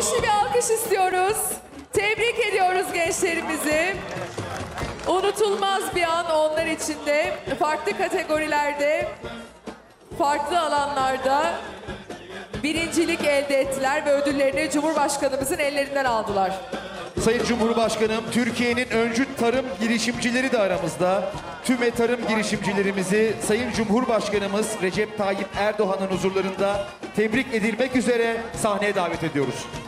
Güçlü bir alkış istiyoruz. Tebrik ediyoruz gençlerimizi. Unutulmaz bir an onlar için de. Farklı kategorilerde, farklı alanlarda birincilik elde ettiler ve ödüllerini Cumhurbaşkanımızın ellerinden aldılar. Sayın Cumhurbaşkanım, Türkiye'nin öncü tarım girişimcileri de aramızda. Tüm tarım girişimcilerimizi Sayın Cumhurbaşkanımız Recep Tayyip Erdoğan'ın huzurlarında tebrik edilmek üzere sahneye davet ediyoruz.